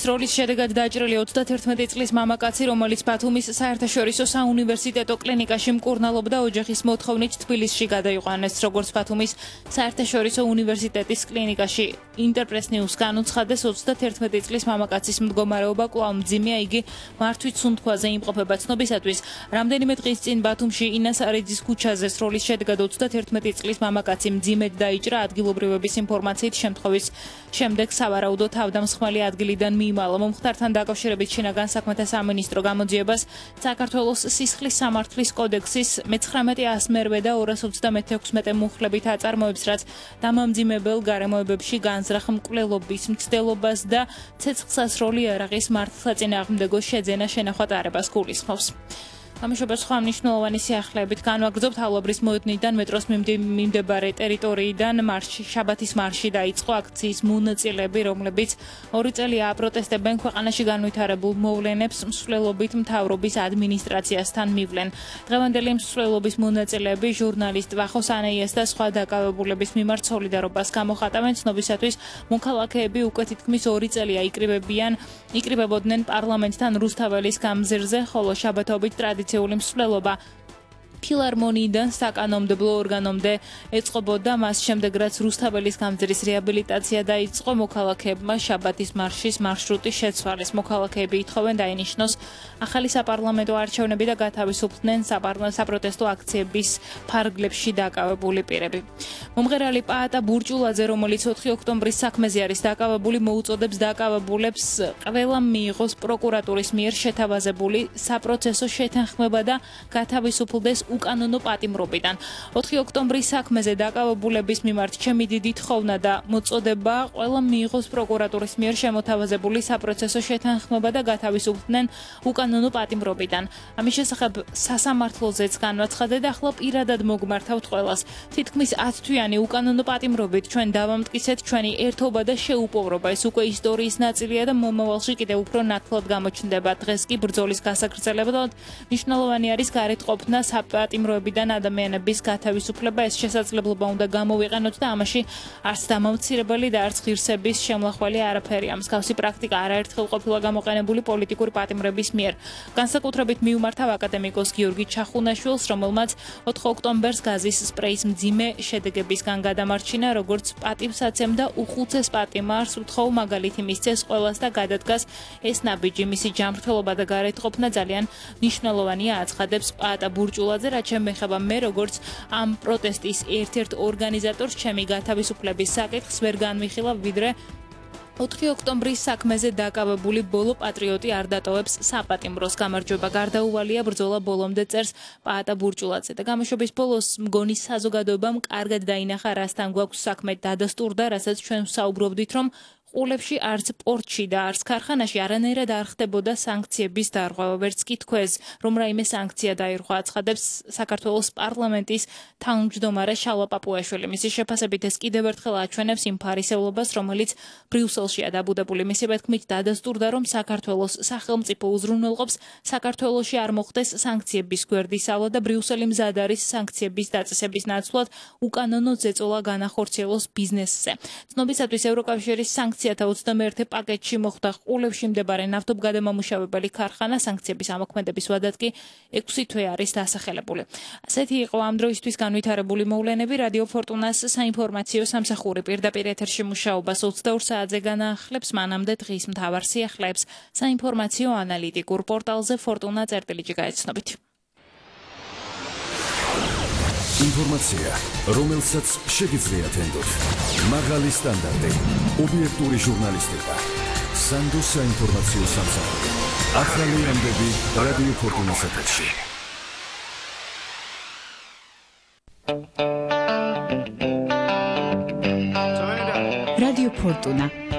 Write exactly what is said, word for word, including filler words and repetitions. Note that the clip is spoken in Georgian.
როლის შედეგად დაჭრილი ოცდათერთმეტი წლის მამაკაცი, რომელიც ბათუმის საერთაშორისო საუნივერსიტეტო კლინიკაში მკურნალობდა, ოჯახის მოთხოვნით თბილისში გადაიყვანეს. როგორც ბათუმის საერთაშორისო უნივერსიტეტის კლინიკაში ინტერპრეს ნიუს განუცხადეს, ოცდათერთმეტი წლის მამაკაცის მდგომარეობა კვლავ მძიმეა, იგი მართვით სუნთქვაზე იმყოფება. ცნობისათვის, რამდენიმე დღის წინ ბათუმში ინას არიძის ქუჩაზე სროლის შედეგად ოცდათერთმეტი წლის მამაკაცი მძიმედ დაიჭრა. ადგილობრივების ინფორმაციით შემთხვევის შემდეგ სავარაუდო თავდამსხმელი ადგილიდან მიიმალა. მომხდართან დაკავშირებით შინაგან საქმეთა სამინისტრო გამოძიებას საქართველოს სისხლის სამართლის კოდექსის მეცხრამეტე ასმერვე და ორას ოცდამეთექვსმეტე მუხლებით აწარმოებს, რაც დამამძიმებელ გარემოებებში განზრახ მკვლელობის მცდელობას და ცეცხლსასროლი იარაღის მართლსაწინააღმდეგო შეძენა შენახვა ტარებას გულისხმობს. ამჟამად სხვა მნიშვნელოვანი სიახლეებით განვაგრძობთ ალუბრის მოედნიდან მეტროს მიმდებარე ტერიტორიიდან მარში, შაბათის მარში დაიწყო აქციის მონაწილეები, რომლებიც ორი წელია აპროტესტებენ ქვეყანაში განვითარებულ მოვლენებს, მსვლელობით მთავრობის ადმინისტრაციასთან მივლენ. დღევანდელი მსვლელობის მონაწილეები ჟურნალისტ ვახოს ანეიას და სხვა დაკავებულების მიმართ სოლიდარობას გამოხატავენ. ცნობისათვის, მოქალაქეები უკვე თითქმის ორი წელია იკრიბებიან, იკრიბებოდნენ პარლამენტთან რუსთაველის გამზირზე, ხოლო შაბათობით ტრადიციული მსვლელობა ფილარმონიიდან საკანონმდებლო ორგანომდე ეწყობოდა. მას შემდეგ, რაც რუსთაველის გამზირის რეაბილიტაცია დაიწყო, მოქალაქეებმა შაბათის მარშის მარშრუტი შეცვალეს. მოქალაქეები ითხოვენ დაინიშნოს ახალი საპარლამენტო არჩევნები და გათავისუფლდნენ საპროტესტო აქციების ფარგლებში დაკავებული პირები. მომღერალი პაატა ბურჭულაძე, რომელიც ოთხი ოქტომბრის საქმეზე არის დაკავებული, მოუწოდებს დაკავებულებს ყველა მიიღოს პროკურატურის მიერ შეთავაზებული საპროცესო შეთანხმება და გათავისუფლდეს უკანონო პატიმრობიდან. ოთხი ოქტომბრის საქმეზე დაკავებულების მიმართ ჩემი დიდი თხოვნა და მოწოდება ყველა მიიღოს პროკურატურის მიერ შემოთავაზებული საპროცესო შეთანხმება და გათავისუფლდნენ უკანონო პატიმრობიდან. ამის შესახებ სასამართლოზეც განვაცხადე და ახლა პირადად მოგმართავთ ყველას. თითქმის ათთვიანი უკანონო პატიმრობით ჩვენ დავამტკიცეთ ჩვენი ერთობა და შეუპოვრობა. ეს უკვე ისტორიის ნაწილია და მომავალში კიდევ უფრო ნათლად გამოჩნდება. დღეს კი ბრძოლის გასაგრძელებლად მნიშვნელოვანი არის გარეთ ყოფნა პატიმროებიდან ადამიანების გათავისუფლება. ეს შესაძლებლობა უნდა გამოვიყენოთ და ამაში არც დამამცირებელი და არც ღირსების შემლახველი არაფერია. მსგავსი პრაქტიკა არაერთხელ ყოფილა გამოყენებული პოლიტიკური პატიმრების მიერ. განსაკუთრებით მიუმართავ აკადემიკოს გიორგი ჩახუნაშვილს, რომელმაც ოთხი ოქტომბერს გაზის სპრეის მძიმე შედეგებისგან გადამარჩინა, როგორც პატივსაცემ და უხუცეს პატიმარს უთხოვ მაგალითი მისცეს ყველას და გადადგას ეს ნაბიჯი. მისი ჯანმრთელობა და გარეთ ყოფნა ძალიან მნიშვნელოვანია, აცხადებს პაატა ბურჭულაძე. რაც შემეხება მე, როგორც ამ პროტესტის ერთ-ერთ ორგანიზატორს, ჩემი გათავისუფლების საკითხს ვერ განვიხილავ, ვიდრე ოთხი ოქტომბრის საქმეზე დაკავებული ბოლო პატრიოტი არ დატოვებს საპატიმროს. გამარჯვება გარდაუვალია, ბრძოლა ბოლომდე, წერს პაატა ბურჭულაძე. და გამოშვების ბოლოს მგონი საზოგადოებამ კარგად დაინახა, რასთან გვაქვს საქმე დადასტურდა, რასაც ჩვენ ვსაუბრობდით, რომ ყულებში არც პორტში და არც ქარხანაში არანაირად არ ხდებოდა სანქციების დარღვევა. ვერც კი თქვეს, რომ რაიმე სანქცია დაირღვა, აცხადებს საქართველოს პარლამენტის თავმჯდომარე შალვა პაპუაშვილი. მისი შეფასებით ეს კიდევ ერთხელ აჩვენებს იმ ფარისევლობას, რომელიც ბრიუსელშია დაბუდებული. მისი თქმით, დადასტურდა, რომ საქართველოს სახელმწიფო უზრუნველყოფს საქართველოში არ მოხდეს სანქციების გვერდისალა და ბრიუსელი მზად არის სანქციების დაწესების ნაცვლად უკანონო ზეწოლა განახორციელოს ბიზნესზე. ცნობისათვის, ევროკავშირის სანქციათა ოცდამეერთე პაკეტში მოხვდა ყულებში მდებარე ნავთობგადამამუშავებელი ქარხანა. სანქციების ამოქმედების ვადად კი ექვსი თვე არის დასახელებული. ასეთი იყო ამ დროისთვის განვითარებული მოვლენები. რადიო ფორტუნას საინფორმაციო სამსახური პირდაპირ ეთერში მუშაობას ოცდაორ საათზე განაახლებს. მანამდე დღის მთავარ სიახლეებს საინფორმაციო ანალიტიკურ პორტალზე ფორტუნა წერტილიჯი გაეცნობით. ინფორმაცია, რომელსაც შეგიძლიათ ენდოთ. მაღალი სტანდარტი, ობიექტური ჟურნალისტიკა. სანდო საინფორმაციო სამსახური. ახალი ამბები რადიო ფორტუნას ეთერში. რადიო ფორტუნა